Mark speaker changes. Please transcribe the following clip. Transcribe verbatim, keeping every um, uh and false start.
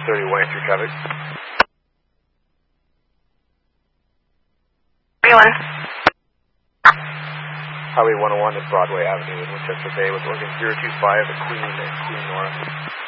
Speaker 1: thirty-one through traffic.
Speaker 2: thirty-one.
Speaker 1: Highway one oh one at Broadway Avenue in Winchester Bay with Oregon zero two five at Queen and Queen Nora.